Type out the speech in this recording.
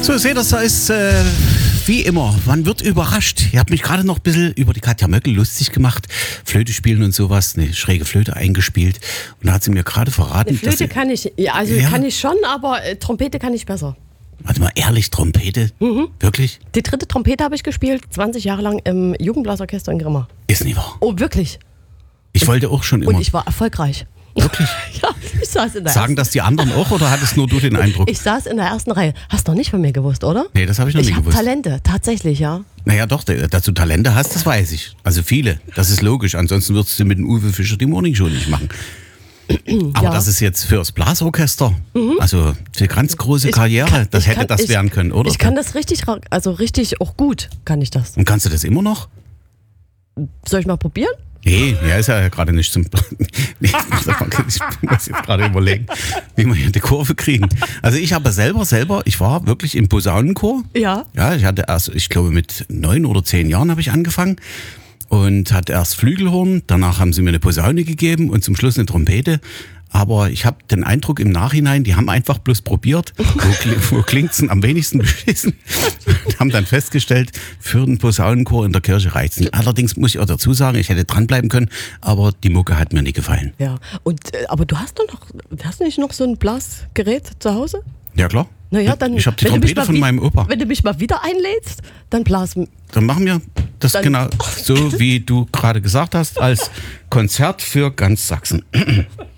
So, seht ihr, da ist wie immer, man wird überrascht. Ihr habt mich gerade noch ein bisschen über die Katja Möckel lustig gemacht. Flöte spielen und sowas, eine schräge Flöte eingespielt. Und da hat sie mir gerade verraten, eine Flöte kann ich, kann ich schon, aber Trompete kann ich besser. Warte mal, ehrlich, Trompete? Wirklich? Die dritte Trompete habe ich gespielt, 20 Jahre lang im Jugendblasorchester in Grimma. Ist nicht wahr. Oh, wirklich? Ich wollte auch schon immer. Und ich war erfolgreich. Wirklich? Ja, ich saß in der Sagen das die anderen auch oder hattest nur du den Eindruck? Ich saß in der ersten Reihe. Hast du noch nicht von mir gewusst, oder? Nee, das habe ich noch nie gewusst. Ich habe Talente, tatsächlich, ja. Naja doch, dass du Talente hast, das weiß ich. Also viele, das ist logisch. Ansonsten würdest du mit dem Uwe Fischer die Morningshow nicht machen. Aber Ja. das ist jetzt fürs Blasorchester, also für ganz große Karriere, das hätte das werden können, oder? Ich kann das richtig, also richtig auch gut kann ich das. Und kannst du das immer noch? Soll ich mal probieren? Nee, ja, ist ja gerade nicht zum... Nee, ich muss jetzt gerade überlegen, wie wir hier die Kurve kriegen. Also ich habe selber, ich war wirklich im Posaunenchor. Ja. Ja, ich hatte erst, ich glaube mit 9 oder 10 Jahren habe ich angefangen. Und hatte erst Flügelhorn, danach haben sie mir eine Posaune gegeben und zum Schluss eine Trompete. Aber ich habe den Eindruck im Nachhinein, die haben einfach bloß probiert, wo klingt's denn am wenigsten beschissen. Und haben dann festgestellt, für den Posaunenchor in der Kirche reicht's nicht. Allerdings muss ich auch dazu sagen, ich hätte dranbleiben können, aber die Mucke hat mir nicht gefallen. Ja. Und aber du hast nicht noch so ein Blasgerät zu Hause? Ja klar. Naja, dann, ich habe die wenn du mich Trompete mal von meinem Opa. Wenn du mich mal wieder einlädst, dann blasen. Dann machen wir das Dann- genau so, wie du gerade gesagt hast, als Konzert für ganz Sachsen.